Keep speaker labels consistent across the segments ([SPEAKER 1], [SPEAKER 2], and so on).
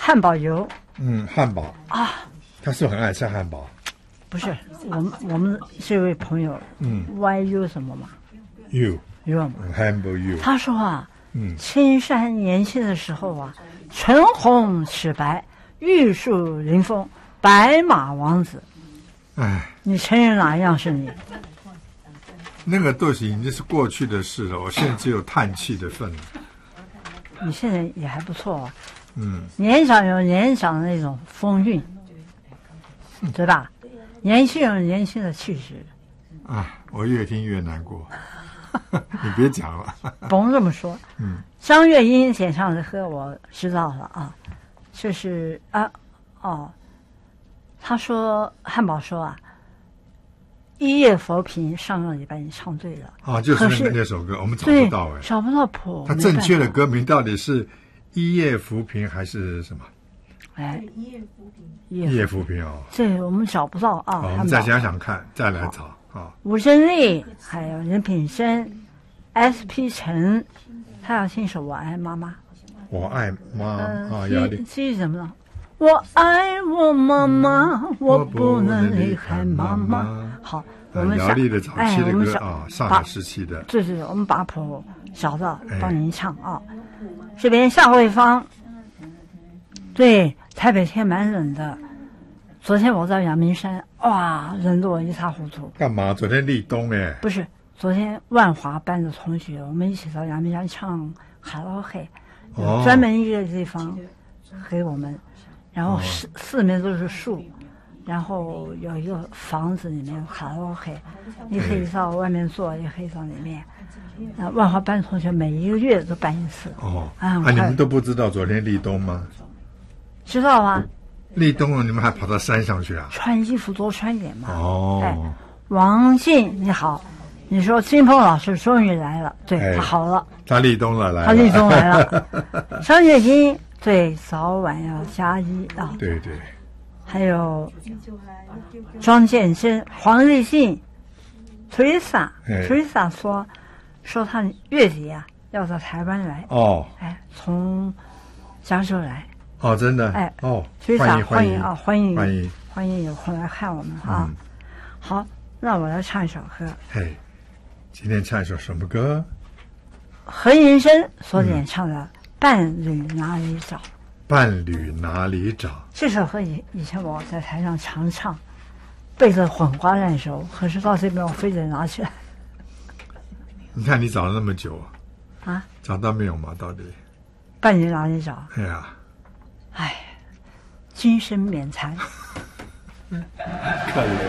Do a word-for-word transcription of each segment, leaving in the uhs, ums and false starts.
[SPEAKER 1] 汉堡油。
[SPEAKER 2] 嗯，汉堡
[SPEAKER 1] 啊，
[SPEAKER 2] 他是很爱吃汉堡。
[SPEAKER 1] 不是，我们我们这位朋友，
[SPEAKER 2] 嗯
[SPEAKER 1] ，Y U 什么嘛
[SPEAKER 2] ，U
[SPEAKER 1] U 嘛
[SPEAKER 2] ，Hamburger U。
[SPEAKER 1] 他说啊，
[SPEAKER 2] 嗯，
[SPEAKER 1] 青山年轻的时候啊，唇红齿白，玉树临风，白马王子。
[SPEAKER 2] 哎，
[SPEAKER 1] 你承认哪一样是你？
[SPEAKER 2] 那个都是已经是过去的事了，我现在只有叹气的份了。
[SPEAKER 1] 你现在也还不错啊。
[SPEAKER 2] 嗯，
[SPEAKER 1] 年长有年长的那种风韵，对吧？年轻有年轻的气质。
[SPEAKER 2] 啊，我越听越难过。你别讲了。
[SPEAKER 1] 甭这么说。
[SPEAKER 2] 嗯，
[SPEAKER 1] 张月英演唱的歌我知道了啊，就是啊哦，他说汉堡说啊，一夜浮萍上个礼拜你唱对了
[SPEAKER 2] 啊，就是那个那首歌，我们找不到哎，
[SPEAKER 1] 找不到谱。
[SPEAKER 2] 他正确的歌名到底是一夜浮萍还是什么？
[SPEAKER 1] 哎，
[SPEAKER 3] 一夜浮萍，
[SPEAKER 2] 一夜浮萍哦，
[SPEAKER 1] 这我们找不到啊。
[SPEAKER 2] 我们再想想看，再来找啊。
[SPEAKER 1] 吴珍丽，还有任品生 ，S P 陈，他要听首《我爱妈妈》。
[SPEAKER 2] 我爱妈
[SPEAKER 1] 嗯、
[SPEAKER 2] 啊，压力。
[SPEAKER 1] 至于怎么了？我爱我妈妈，我不能离开妈妈。好，我们
[SPEAKER 2] 姚丽的早期的歌
[SPEAKER 1] 哎、
[SPEAKER 2] 啊，上海时期的。
[SPEAKER 1] 对对，我们把谱找到，帮您唱啊。这边夏慧芳，对，台北天蛮冷的。昨天我在阳明山，哇，冷得我一塌糊涂。
[SPEAKER 2] 干嘛？昨天立冬哎？
[SPEAKER 1] 不是，昨天万华班的同学，我们一起到阳明山唱卡拉 OK，有专门一个地方给我们，然后四、哦、四面都是树，然后有一个房子里面有卡拉 OK， 你可以到外面坐，也可以到里面。那万华班同学每一个月都办一次。
[SPEAKER 2] 哦，啊，你们都不知道昨天立冬吗？
[SPEAKER 1] 知道啊。
[SPEAKER 2] 立冬了，你们还跑到山上去啊？
[SPEAKER 1] 穿衣服多穿一点嘛。
[SPEAKER 2] 哦。
[SPEAKER 1] 哎，王静你好，你说金鹏老师终于来了，对、哎、他好了，
[SPEAKER 2] 他立冬了，来了，
[SPEAKER 1] 他立冬来了。张雪琴对，早晚要加一啊。
[SPEAKER 2] 对对。
[SPEAKER 1] 还有庄建真、黄立信、Teresa，Teresa 说说他月底啊要到台湾来
[SPEAKER 2] 哦，
[SPEAKER 1] 哎，从加州来。
[SPEAKER 2] 哦，真的，
[SPEAKER 1] 哎，
[SPEAKER 2] 哦，
[SPEAKER 1] 欢迎
[SPEAKER 2] 欢
[SPEAKER 1] 迎啊，欢迎
[SPEAKER 2] 欢迎
[SPEAKER 1] 欢迎有空来看我们啊！嗯、好，那我来唱一首歌。
[SPEAKER 2] 嘿，今天唱一首什么歌？
[SPEAKER 1] 何云生所演唱的《伴侣哪里找》。
[SPEAKER 2] 伴侣哪里找？
[SPEAKER 1] 这首歌以以前我在台上常唱，背得混瓜烂熟，可是到这边我非得拿起来。
[SPEAKER 2] 你看你找了那么久
[SPEAKER 1] 啊，
[SPEAKER 2] 找到没有嘛？到底？
[SPEAKER 1] 伴侣哪里找？
[SPEAKER 2] 哎呀。
[SPEAKER 1] 哎，今生免谈。
[SPEAKER 2] 可怜，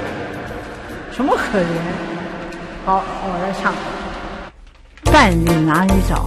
[SPEAKER 1] 什么可怜？好，我来唱《伴侣哪里找》。